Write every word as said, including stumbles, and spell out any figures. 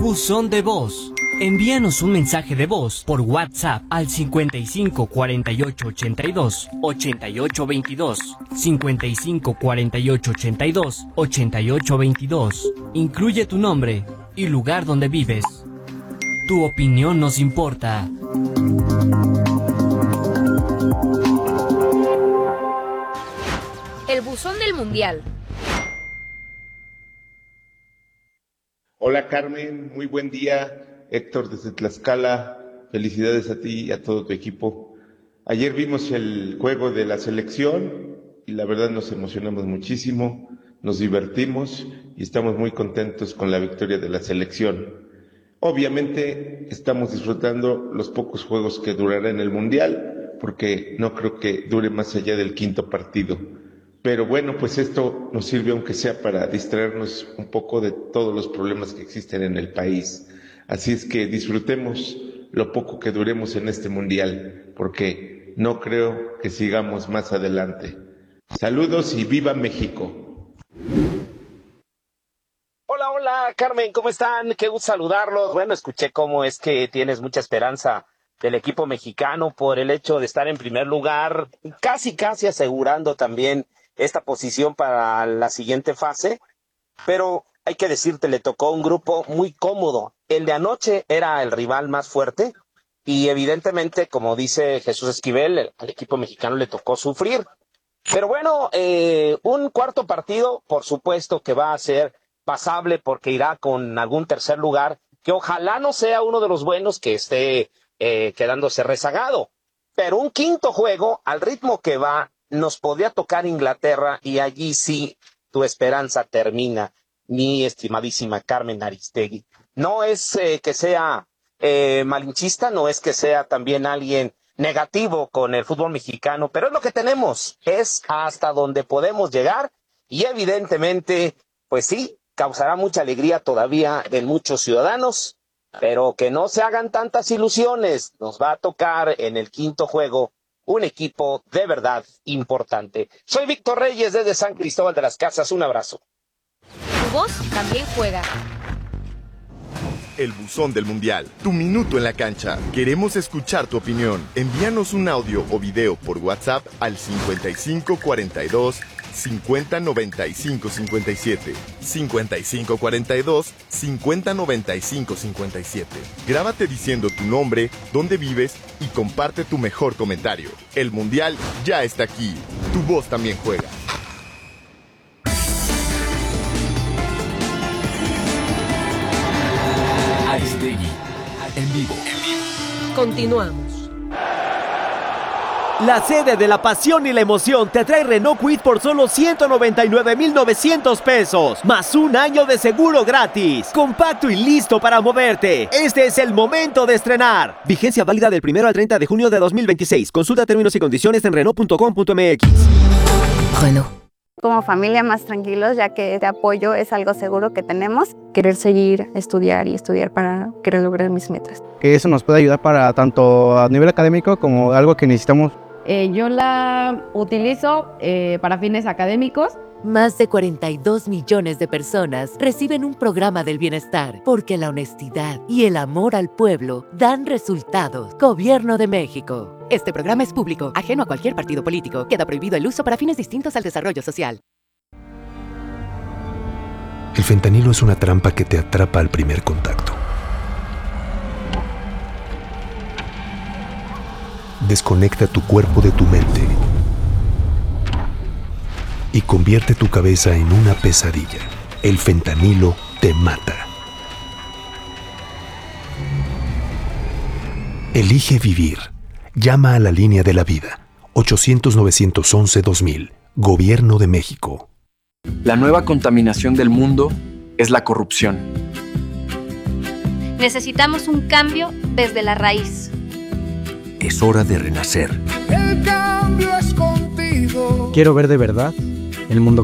Buzón de voz. Envíanos un mensaje de voz por WhatsApp al cincuenta y cinco cuarenta y ocho ochenta y dos ochenta y ocho veintidós, cincuenta y cinco cuarenta y ocho ochenta y dos ochenta y ocho veintidós. Incluye tu nombre y lugar donde vives. Tu opinión nos importa. El buzón del mundial. Hola Carmen, muy buen día. Héctor desde Tlaxcala, felicidades a ti y a todo tu equipo. Ayer vimos el juego de la selección y la verdad nos emocionamos muchísimo, nos divertimos y estamos muy contentos con la victoria de la selección. Obviamente estamos disfrutando los pocos juegos que durará en el Mundial, porque no creo que dure más allá del quinto partido. Pero bueno, pues esto nos sirve aunque sea para distraernos un poco de todos los problemas que existen en el país. Así es que disfrutemos lo poco que duremos en este mundial, porque no creo que sigamos más adelante. Saludos y viva México. Hola, hola, Carmen, ¿cómo están? Qué gusto saludarlos. Bueno, escuché cómo es que tienes mucha esperanza del equipo mexicano por el hecho de estar en primer lugar, casi, casi asegurando también esta posición para la siguiente fase, pero hay que decirte, le tocó un grupo muy cómodo. El de anoche era el rival más fuerte y evidentemente, como dice Jesús Esquivel, al equipo mexicano le tocó sufrir. Pero bueno, eh, un cuarto partido, por supuesto que va a ser pasable porque irá con algún tercer lugar, que ojalá no sea uno de los buenos que esté eh, quedándose rezagado. Pero un quinto juego, al ritmo que va, nos podría tocar Inglaterra y allí sí tu esperanza termina, mi estimadísima Carmen Aristegui. No es eh, que sea eh, malinchista, no es que sea también alguien negativo con el fútbol mexicano, pero es lo que tenemos, es hasta donde podemos llegar y evidentemente, pues sí, causará mucha alegría todavía en muchos ciudadanos, pero que no se hagan tantas ilusiones. Nos va a tocar en el quinto juego un equipo de verdad importante. Soy Víctor Reyes desde San Cristóbal de las Casas, un abrazo. Tu voz también juega. El buzón del mundial, tu minuto en la cancha. Queremos escuchar tu opinión. Envíanos un audio o video por WhatsApp al cincuenta y cinco cuarenta y dos cincuenta noventa y cinco cincuenta y siete. cincuenta y cinco cuarenta y dos cincuenta noventa y cinco cincuenta y siete. Grábate diciendo tu nombre, dónde vives y comparte tu mejor comentario. El mundial ya está aquí. Tu voz también juega. Aristegui, en vivo. Continuamos. La sede de la pasión y la emoción te trae Renault Kwid por solo ciento noventa y nueve mil novecientos pesos, más un año de seguro gratis. Compacto y listo para moverte. Este es el momento de estrenar. Vigencia válida del primero al treinta de junio de dos mil veintiséis. Consulta términos y condiciones en renault punto com punto m x. Renault. Como familia más tranquilos, ya que este apoyo es algo seguro que tenemos. Querer seguir, estudiar y estudiar para querer lograr mis metas. Que eso nos puede ayudar para tanto a nivel académico como algo que necesitamos. Eh, yo la utilizo eh, para fines académicos. Más de cuarenta y dos millones de personas reciben un programa del bienestar porque la honestidad y el amor al pueblo dan resultados. Gobierno de México. Este programa es público, ajeno a cualquier partido político. Queda prohibido el uso para fines distintos al desarrollo social. El fentanilo es una trampa que te atrapa al primer contacto. Desconecta tu cuerpo de tu mente y convierte tu cabeza en una pesadilla. El fentanilo te mata. Elige vivir. Llama a la línea de la vida. ochocientos nueve once dos mil. Gobierno de México. La nueva contaminación del mundo es la corrupción. Necesitamos un cambio desde la raíz. Es hora de renacer. El cambio es contigo. Quiero ver de verdad el mundo